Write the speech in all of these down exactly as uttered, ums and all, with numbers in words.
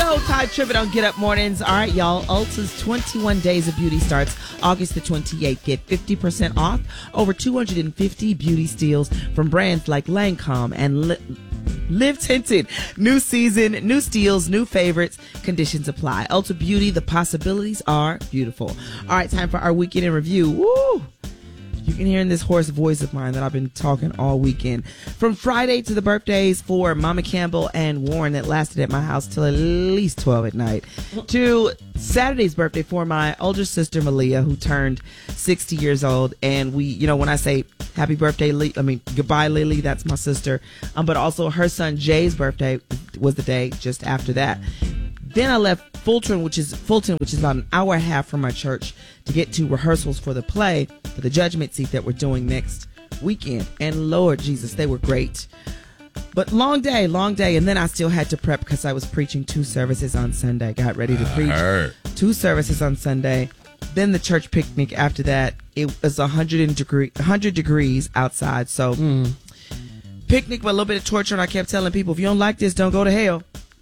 Yo, Ty Tribbett on Get Up Mornings. All right, y'all. Ulta's twenty-one Days of Beauty starts August the twenty-eighth. Get fifty percent off over two hundred fifty beauty steals from brands like Lancome and Li- Live Tinted. New season, new steals, new favorites. Conditions apply. Ulta Beauty, the possibilities are beautiful. All right, time for our weekend in review. Woo! You can hear in this hoarse voice of mine that I've been talking all weekend. From Friday to the birthdays for Mama Campbell and Warren that lasted at my house till at least twelve at night. To Saturday's birthday for my older sister Malia, who turned sixty years old. And we, you know, when I say happy birthday, Li- I mean, goodbye, Lily, that's my sister. Um, but also her son Jay's birthday was the day just after that. Then I left Fulton, which is Fulton, which is about an hour and a half from my church, to get to rehearsals for the play, for the Judgment Seat that we're doing next weekend. And Lord Jesus, they were great. But long day, long day. And then I still had to prep because I was preaching two services on Sunday. Got ready to preach Heard. two services on Sunday. Then the church picnic after that. It was one hundred, degree, one hundred degrees outside. So mm. picnic, but a little bit of torture. And I kept telling people, if you don't like this, don't go to hell.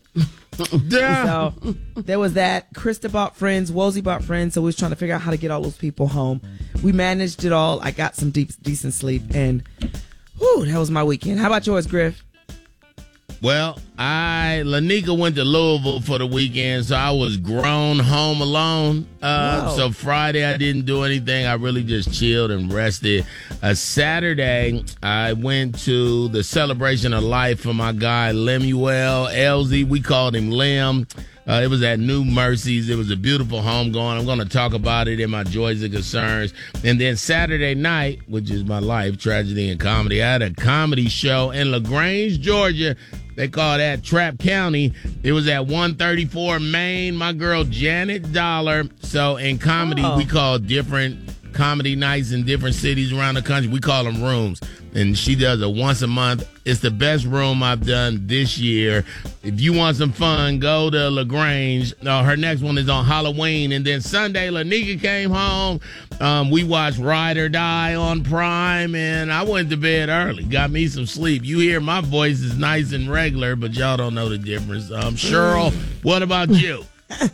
So there was that. Krista bought friends, Wozie bought friends, so we was trying to figure out how to get all those people home. We managed it all. I got some deep, decent sleep, and whew, that was my weekend. How about yours, Griff? Well, I, Lanika went to Louisville for the weekend, so I was grown home alone. Uh, so Friday I didn't do anything. I really just chilled and rested. Uh, Saturday, I went to the celebration of life for my guy, Lemuel L Z. We called him Lem. Uh, it was at New Mercies. It was a beautiful homegoing. I'm going to talk about it in my Joys and Concerns. And then Saturday night, which is my life, tragedy and comedy, I had a comedy show in LaGrange, Georgia. They call that Trap County. It was at one thirty-four Main. My girl Janet Dollar. So in comedy, oh. we call different comedy nights in different cities around the country. We call them rooms. And she does it once a month. It's the best room I've done this year. If you want some fun, go to LaGrange. Uh, her next one is on Halloween. And then Sunday, Lanika came home. Um, we watched Ride or Die on Prime. And I went to bed early. Got me some sleep. You hear my voice is nice and regular, but y'all don't know the difference. Um, Cheryl, what about you?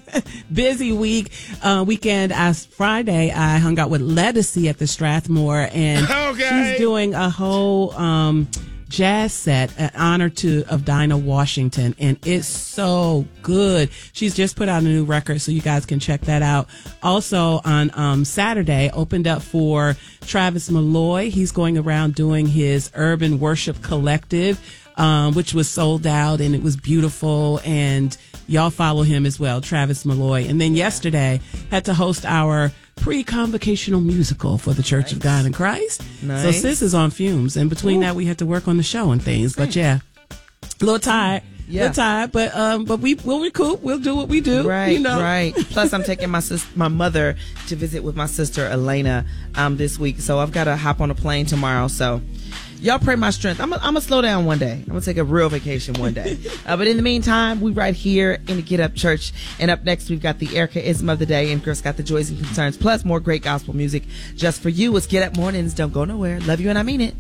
Busy week. Uh, weekend, as Friday, I hung out with Ledisi at the Strathmore, and okay. she's doing a whole um, jazz set in honor to of Dinah Washington, and it's so good. She's just put out a new record, so you guys can check that out. Also on um, Saturday, opened up for Travis Malloy. He's going around doing his Urban Worship Collective, um, which was sold out, and it was beautiful, and y'all follow him as well, Travis Malloy. And then yesterday, had to host our pre-convocational musical for the Church nice. of God in Christ. Nice. So sis is on fumes. And between Ooh. that, we had to work on the show and things. But yeah, a little tired. Yeah. A little tired, but um, but we will recoup. We'll do what we do. Right, you know? right. Plus, I'm taking my sis- my mother to visit with my sister Elena um this week, so I've got to hop on a plane tomorrow. So y'all pray my strength. I'm going to slow down one day. I'm going to take a real vacation one day. uh, but in the meantime, we right here in the Get Up Church. And up next, we've got the Erica-ism of the day. And Chris got the Joys and Concerns, plus more great gospel music just for you. It's Get Up Mornings. Don't go nowhere. Love you, and I mean it.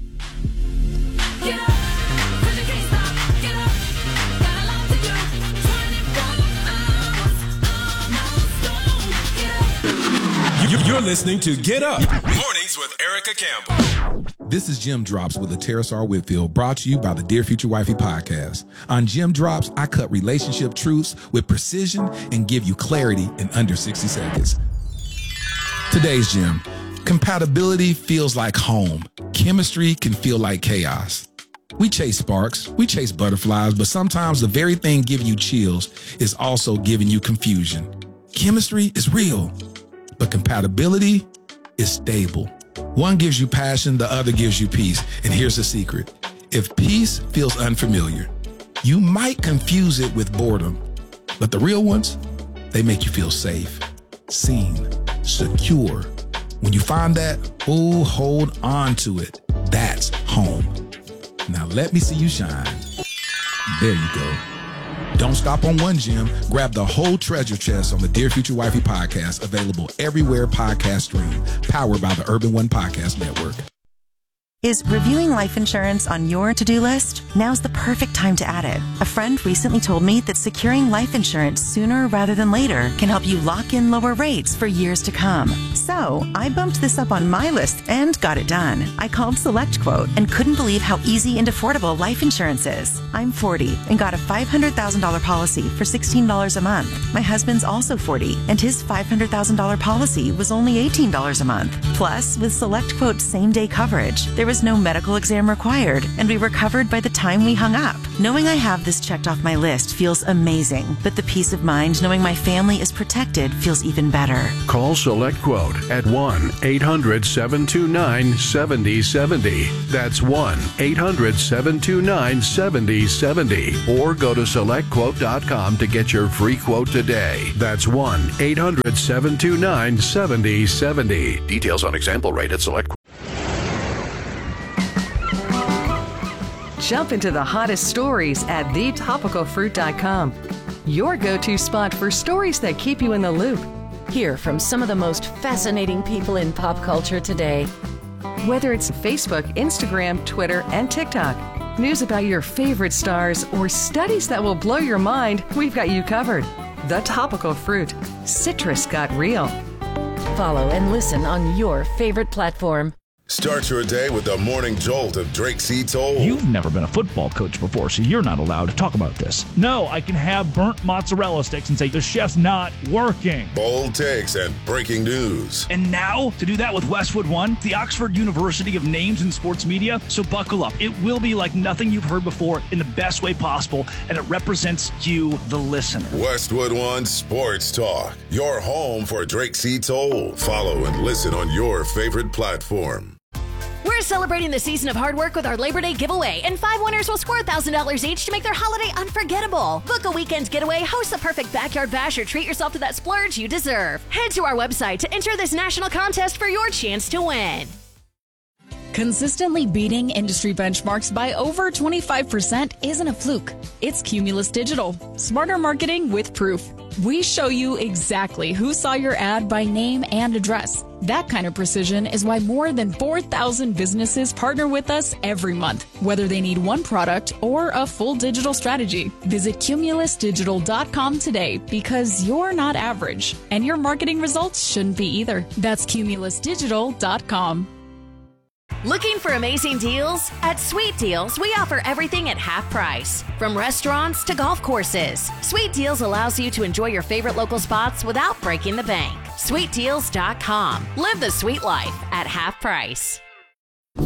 Get up. You're listening to Get Up Mornings with Erica Campbell. This is Jim Drops with Latera R. Whitfield, brought to you by the Dear Future Wifey podcast. On Jim Drops, I cut relationship truths with precision and give you clarity in under sixty seconds. Today's Jim. Compatibility feels like home. Chemistry can feel like chaos. We chase sparks, we chase butterflies, but sometimes the very thing giving you chills is also giving you confusion. Chemistry is real, but compatibility is stable. One gives you passion, the other gives you peace. And here's the secret. If peace feels unfamiliar, you might confuse it with boredom. But the real ones, they make you feel safe, seen, secure. When you find that, oh, hold on to it. That's home. Now let me see you shine. There you go. Don't stop on one gem. Grab the whole treasure chest on the Dear Future Wifey podcast, available everywhere podcasts stream, powered by the Urban One Podcast Network. Is reviewing life insurance on your to-do list? Now's the perfect time to add it. A friend recently told me that securing life insurance sooner rather than later can help you lock in lower rates for years to come. So I bumped this up on my list and got it done. I called SelectQuote and couldn't believe how easy and affordable life insurance is. I'm forty and got a five hundred thousand dollars policy for sixteen dollars a month. My husband's also forty and his five hundred thousand dollars policy was only eighteen dollars a month. Plus, with SelectQuote's same-day coverage, there was no medical exam required, and we were covered by the time we hung up. Knowing I have this checked off my list feels amazing, but the peace of mind knowing my family is protected feels even better. Call SelectQuote at one eight hundred seven two nine seven zero seven zero. That's one eight hundred seven two nine seven zero seven zero. Or go to select quote dot com to get your free quote today. That's one eight hundred seven two nine seven zero seven zero. Details on example rate at SelectQuote. Jump into the hottest stories at the topical fruit dot com. Your go-to spot for stories that keep you in the loop. Hear from some of the most fascinating people in pop culture today. Whether it's Facebook, Instagram, Twitter, and TikTok, news about your favorite stars, or studies that will blow your mind, we've got you covered. The Topical Fruit. Citrus got real. Follow and listen on your favorite platform. Start your day with the morning jolt of Drake C. Toll. You've never been a football coach before, so you're not allowed to talk about this. No, I can have burnt mozzarella sticks and say the chef's not working. Bold takes and breaking news. And now, to do that with Westwood One, the Oxford University of Names in Sports Media. So buckle up. It will be like nothing you've heard before in the best way possible, and it represents you, the listener. Westwood One Sports Talk. Your home for Drake C. Toll. Follow and listen on your favorite platform. We're celebrating the season of hard work with our Labor Day giveaway, and five winners will score one thousand dollars each to make their holiday unforgettable. Book a weekend getaway, host the perfect backyard bash, or treat yourself to that splurge you deserve. Head to our website to enter this national contest for your chance to win. Consistently beating industry benchmarks by over twenty-five percent isn't a fluke. It's Cumulus Digital. Smarter marketing with proof. We show you exactly who saw your ad by name and address. That kind of precision is why more than four thousand businesses partner with us every month, whether they need one product or a full digital strategy. Visit cumulus digital dot com today, because you're not average, and your marketing results shouldn't be either. That's cumulus digital dot com. Looking for amazing deals? At Sweet Deals, we offer everything at half price. From restaurants to golf courses, Sweet Deals allows you to enjoy your favorite local spots without breaking the bank. sweet deals dot com. Live the sweet life at half price.